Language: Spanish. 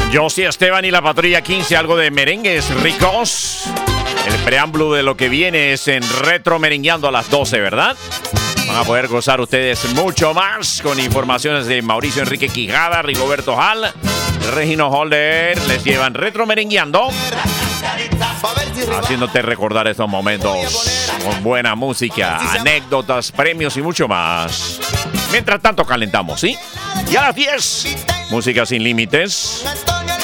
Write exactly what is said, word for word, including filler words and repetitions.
Josie Esteban y la Patrulla quince, algo de merengues ricos. El preámbulo de lo que viene es en Retro Merengueando a las doce, ¿verdad? Van a poder gozar ustedes mucho más con informaciones de Mauricio Enrique Quijada, Rigoberto Hall, Regino Holder. Les llevan Retro Merengueando, haciéndote recordar estos momentos con buena música, anécdotas, premios y mucho más. Mientras tanto calentamos, ¿sí? Y a las diez, música sin límites.